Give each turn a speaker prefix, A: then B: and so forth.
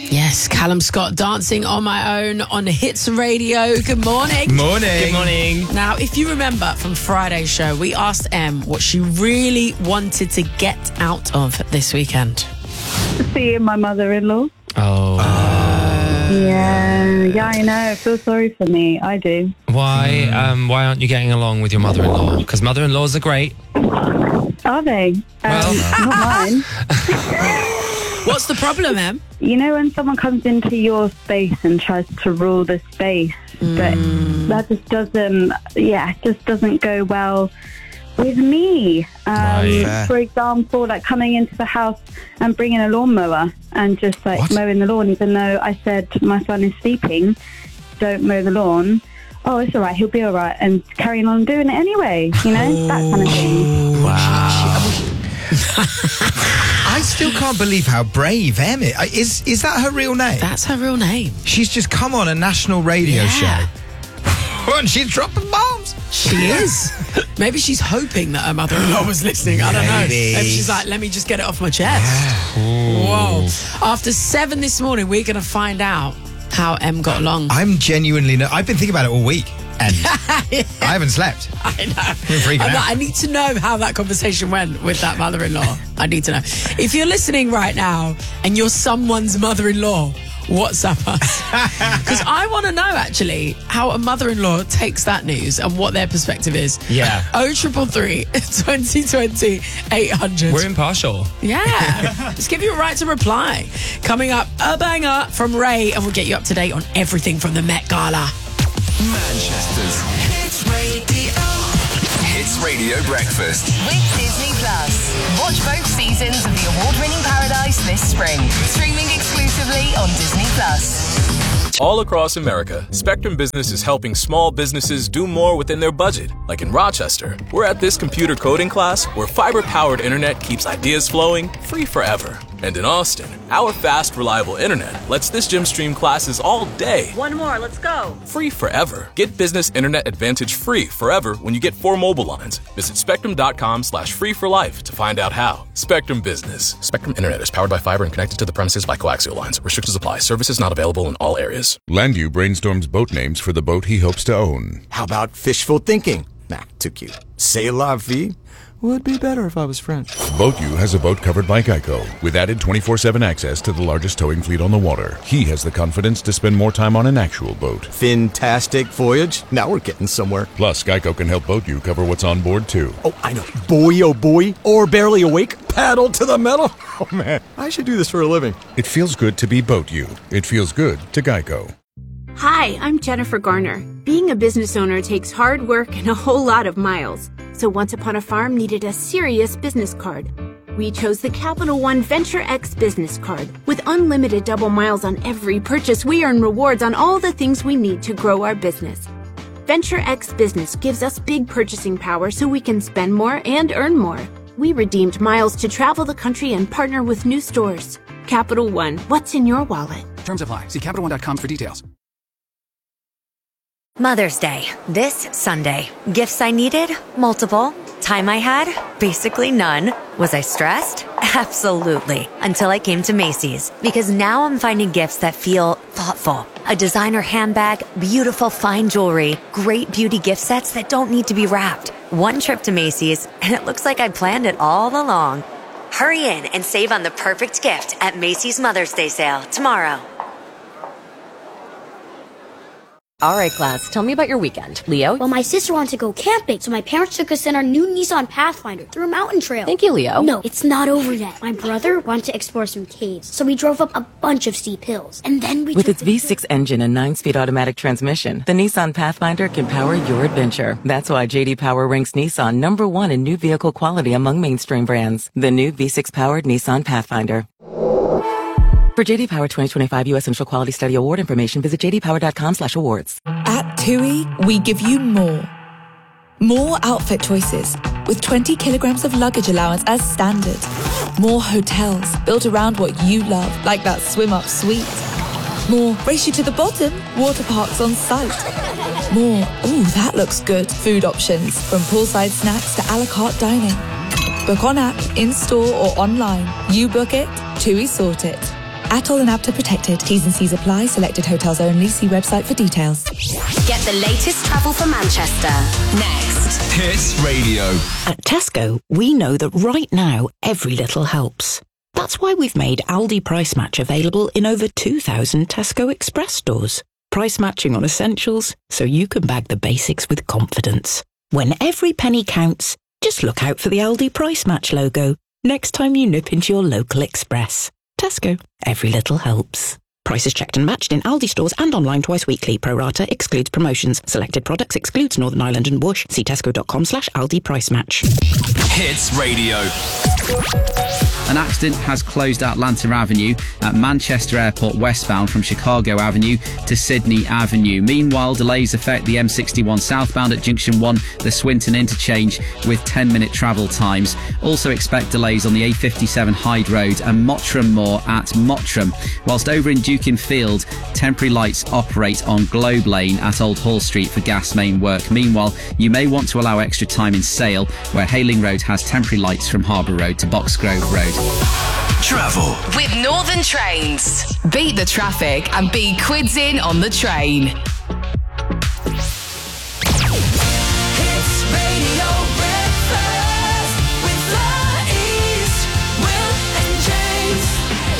A: Yes, Callum Scott, Dancing on My Own on Hits Radio. Good morning.
B: Morning.
C: Good morning.
A: Now, if you remember from Friday's show, we asked Em what she really wanted to get out of this weekend.
D: Seeing my mother-in-law.
C: Oh.
D: Yeah, I know. Feel sorry for me. I do.
C: Why aren't you getting along with your mother-in-law? Because mother-in-laws are great.
D: Are they? Not mine.
A: What's the problem, Em?
D: You know when someone comes into your space and tries to rule the space, but that just doesn't go well with me. For example, like coming into the house and bringing a lawnmower and just mowing the lawn, even though I said my son is sleeping, don't mow the lawn. Oh, it's all right, he'll be all right, and carrying on doing it anyway, you know, that kind of thing.
B: Wow. I still can't believe how brave Em is. Is that her real name?
A: That's her real name.
B: She's just come on a national radio show. And she's dropping bombs.
A: She is. Maybe she's hoping that her mother-in-law was listening. I don't know.
B: Maybe
A: she's like, let me just get it off my chest. Whoa. After 7 this morning, we're going to find out how Em got along.
B: I'm genuinely... I've been thinking about it all week. And I haven't slept.
A: I know.
B: I'm freaking out.
A: I need to know how that conversation went with that mother-in-law. I need to know. If you're listening right now and you're someone's mother-in-law, WhatsApp us. Because I want to know, actually, how a mother-in-law takes that news and what their perspective is.
C: Yeah.
A: 0333 2020 800.
C: We're impartial.
A: Yeah. Just give you a right to reply. Coming up, a banger from Ray, and we'll get you up to date on everything from the Met Gala.
E: Manchester's Hits Radio. Hits Radio Breakfast.
F: With Disney Plus. Watch both seasons of the award-winning Paradise this spring. Streaming exclusively on Disney Plus.
G: All across America, Spectrum Business is helping small businesses do more within their budget. Like in Rochester, we're at this computer coding class where fiber-powered internet keeps ideas flowing free forever. And in Austin, our fast, reliable internet lets this gym stream classes all day.
H: One more, let's go.
G: Free forever. Get Business Internet Advantage free forever when you get 4 mobile lines. Visit spectrum.com/free for life to find out how. Spectrum Business. Spectrum Internet is powered by fiber and connected to the premises by coaxial lines. Restrictions apply. Services not available in all areas.
I: Landu brainstorms boat names for the boat he hopes to own.
J: How about fishful thinking? Nah, too cute. C'est la vie? Would be better if I was French.
I: BoatU has a boat covered by Geico, with added 24/7 access to the largest towing fleet on the water. He has the confidence to spend more time on an actual boat.
J: Fantastic voyage. Now we're getting somewhere.
I: Plus, Geico can help BoatU cover what's on board, too.
J: Oh, I know. Boy, oh boy. Or barely awake. Paddle to the metal. Oh, man. I should do this for a living.
I: It feels good to be BoatU. It feels good to Geico.
K: Hi, I'm Jennifer Garner. Being a business owner takes hard work and a whole lot of miles. So Once Upon a Farm needed a serious business card. We chose the Capital One Venture X business card. With unlimited double miles on every purchase, we earn rewards on all the things we need to grow our business. Venture X Business gives us big purchasing power so we can spend more and earn more. We redeemed miles to travel the country and partner with new stores. Capital One, what's in your wallet?
L: Terms apply. See CapitalOne.com for details.
M: Mother's Day, this Sunday. Gifts I needed? Multiple. Time I had? Basically none. Was I stressed? Absolutely. Until I came to Macy's. Because now I'm finding gifts that feel thoughtful. A designer handbag, beautiful fine jewelry, great beauty gift sets that don't need to be wrapped. One trip to Macy's, and it looks like I planned it all along. Hurry in and save on the perfect gift at Macy's Mother's Day sale tomorrow.
N: All right, class, tell me about your weekend. Leo?
O: Well, my sister wanted to go camping, so my parents took us in our new Nissan Pathfinder through a mountain trail.
N: Thank you, Leo.
O: No, it's not over yet. My brother wanted to explore some caves, so we drove up a bunch of steep hills. And then we
P: With its V6 engine and 9-speed automatic transmission, the Nissan Pathfinder can power your adventure. That's why J.D. Power ranks Nissan #1 in new vehicle quality among mainstream brands. The new V6-powered Nissan Pathfinder. For J.D. Power 2025 U.S. Initial Quality Study Award information, visit jdpower.com/awards.
Q: At TUI, we give you more. More outfit choices, with 20 kilograms of luggage allowance as standard. More hotels built around what you love, like that swim-up suite. More race you to the bottom, water parks on site. More, ooh, that looks good, food options, from poolside snacks to a la carte dining. Book on app, in-store or online. You book it, TUI sort it. ATOL and APTA protected. T's and C's apply. Selected hotels only. See website for details.
H: Get the latest travel for Manchester. Next.
E: Hits Radio.
R: At Tesco, we know that right now, every little helps. That's why we've made Aldi Price Match available in over 2,000 Tesco Express stores. Price matching on essentials, so you can bag the basics with confidence. When every penny counts, just look out for the Aldi Price Match logo next time you nip into your local Express. Tesco, every little helps. Prices checked and matched in Aldi stores and online twice weekly. Pro rata excludes promotions. Selected products excludes Northern Ireland and Bush. See tesco.com/Aldi Price Match.
E: Hits Radio.
S: An accident has closed Atlanta Avenue at Manchester Airport westbound from Chicago Avenue to Sydney Avenue. Meanwhile, delays affect the M61 southbound at Junction 1, the Swinton interchange, with 10-minute travel times. Also expect delays on the A57 Hyde Road and Mottram Moor at Mottram. Whilst over in Dukin Field, temporary lights operate on Globe Lane at Old Hall Street for gas main work. Meanwhile, you may want to allow extra time in Sale, where Hayling Road has temporary lights from Harbour Road to Boxgrove Road.
E: Travel
F: with Northern Trains. Beat the traffic and be quids in on the train.